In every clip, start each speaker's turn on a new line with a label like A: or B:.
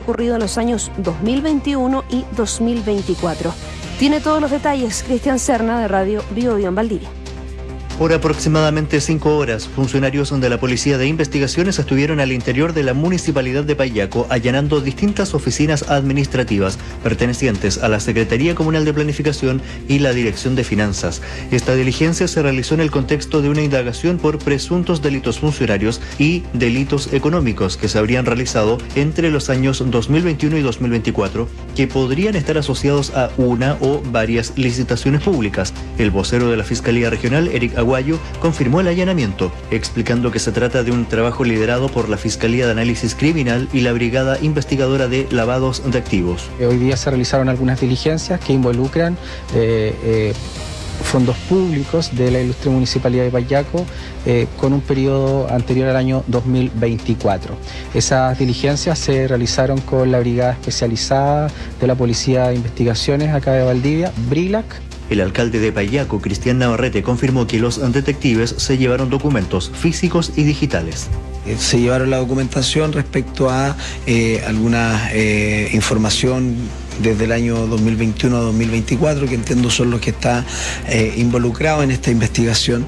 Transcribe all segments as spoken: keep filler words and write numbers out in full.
A: ocurrido en los años dos mil veintiuno y dos mil veinticuatro. Tiene todos los detalles Cristian Serna de Radio Bio Bio en Valdivia.
B: Por aproximadamente cinco horas, funcionarios de la Policía de Investigaciones estuvieron al interior de la Municipalidad de Payaco allanando distintas oficinas administrativas pertenecientes a la Secretaría Comunal de Planificación y la Dirección de Finanzas. Esta diligencia se realizó en el contexto de una indagación por presuntos delitos funcionarios y delitos económicos que se habrían realizado entre los años dos mil veintiuno y dos mil veinticuatro, que podrían estar asociados a una o varias licitaciones públicas. El vocero de la Fiscalía Regional, Eric Aguayo, confirmó el allanamiento, explicando que se trata de un trabajo liderado por la Fiscalía de Análisis Criminal y la Brigada Investigadora de Lavados de Activos.
C: Hoy día se realizaron algunas diligencias que involucran eh, eh, fondos públicos de la ilustre Municipalidad de Payaco eh, con un periodo anterior al año dos mil veinticuatro. Esas diligencias se realizaron con la Brigada Especializada de la Policía de Investigaciones acá de Valdivia, BRILAC.
B: El alcalde de Payaco, Cristian Navarrete, confirmó que los detectives se llevaron documentos físicos y digitales.
D: Se llevaron la documentación respecto a eh, alguna eh, información desde el año dos mil veintiuno a dos mil veinticuatro, que entiendo son los que están eh, involucrados en esta investigación.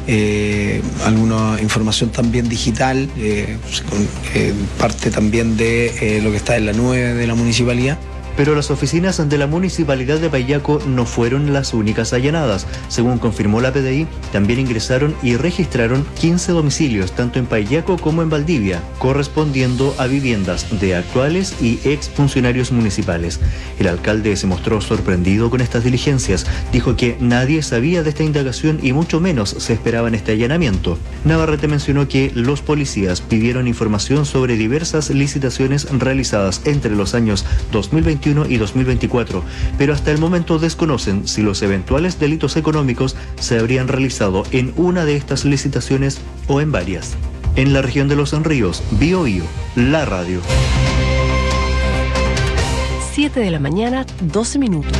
D: Eh, alguna información también digital, eh, con, eh, parte también de eh, lo que está en la nube de la municipalidad.
B: Pero las oficinas de la Municipalidad de Payaco no fueron las únicas allanadas. Según confirmó la P D I, también ingresaron y registraron quince domicilios, tanto en Payaco como en Valdivia, correspondiendo a viviendas de actuales y exfuncionarios municipales. El alcalde se mostró sorprendido con estas diligencias. Dijo que nadie sabía de esta indagación y mucho menos se esperaba en este allanamiento. Navarrete mencionó que los policías pidieron información sobre diversas licitaciones realizadas entre los años dos mil veintiuno y dos mil veinticuatro, pero hasta el momento desconocen si los eventuales delitos económicos se habrían realizado en una de estas licitaciones o en varias. En la región de Los Ríos, Bio Bio, la radio.
A: siete de la mañana, doce minutos.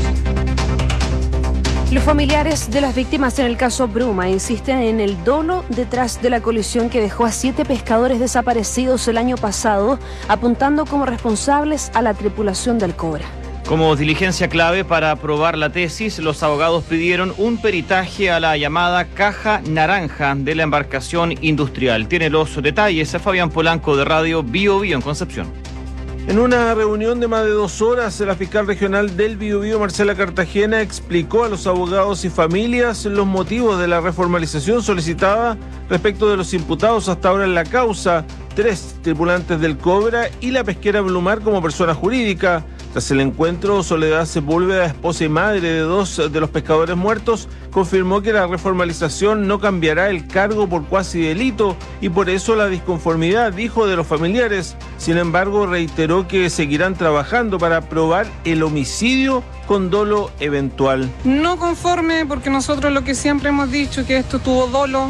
A: Los familiares de las víctimas en el caso Bruma insisten en el dolo detrás de la colisión que dejó a siete pescadores desaparecidos el año pasado, apuntando como responsables a la tripulación del Cobra.
E: Como diligencia clave para aprobar la tesis, los abogados pidieron un peritaje a la llamada caja naranja de la embarcación industrial. Tiene los detalles a Fabián Polanco de Radio Bio Bio en Concepción.
F: En una reunión de más de dos horas, la fiscal regional del Biobío, Marcela Cartagena, explicó a los abogados y familias los motivos de la reformalización solicitada respecto de los imputados hasta ahora en la causa, tres tripulantes del Cobra y la pesquera Blumar como persona jurídica. Tras el encuentro, Soledad Sepúlveda, esposa y madre de dos de los pescadores muertos, confirmó que la reformalización no cambiará el cargo por cuasi delito y por eso la disconformidad, dijo, de los familiares. Sin embargo, reiteró que seguirán trabajando para probar el homicidio con dolo eventual.
G: No conforme, porque nosotros lo que siempre hemos dicho que esto tuvo dolo,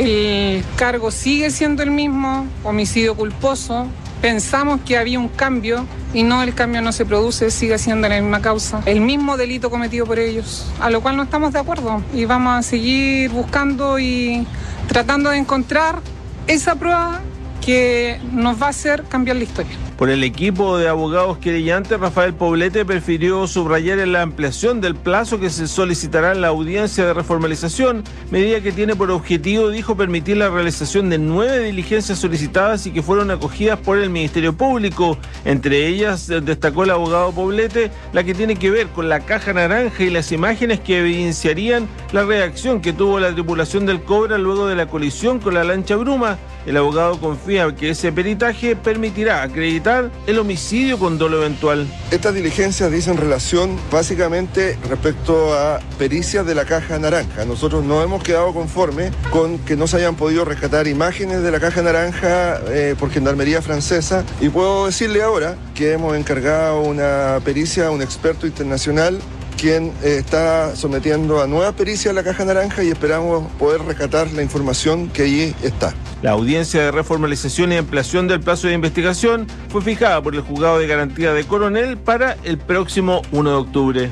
G: el cargo sigue siendo el mismo, homicidio culposo. Pensamos que había un cambio y no, el cambio no se produce, sigue siendo la misma causa, el mismo delito cometido por ellos, a lo cual no estamos de acuerdo y vamos a seguir buscando y tratando de encontrar esa prueba que nos va a hacer cambiar la historia.
F: Por el equipo de abogados querellantes, Rafael Poblete prefirió subrayar en la ampliación del plazo que se solicitará en la audiencia de reformalización, medida que tiene por objetivo, dijo, permitir la realización de nueve diligencias solicitadas y que fueron acogidas por el Ministerio Público. Entre ellas, destacó el abogado Poblete, la que tiene que ver con la caja naranja y las imágenes que evidenciarían la reacción que tuvo la tripulación del Cobra luego de la colisión con la lancha Bruma. El abogado confía que ese peritaje permitirá acreditar el homicidio con dolo eventual.
H: Estas diligencias dicen relación básicamente respecto a pericias de la caja naranja. Nosotros no hemos quedado conformes con que no se hayan podido rescatar imágenes de la caja naranja eh, por Gendarmería Francesa, y puedo decirle ahora que hemos encargado una pericia a un experto internacional quien eh, está sometiendo a nueva pericia a la caja naranja y esperamos poder rescatar la información que allí está.
F: La audiencia de reformalización y ampliación del plazo de investigación fue fijada por el Juzgado de Garantía de Coronel para el próximo uno de octubre.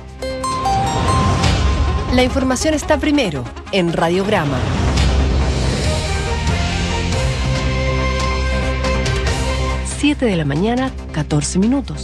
A: La información está primero en Radiograma. siete de la mañana, catorce minutos.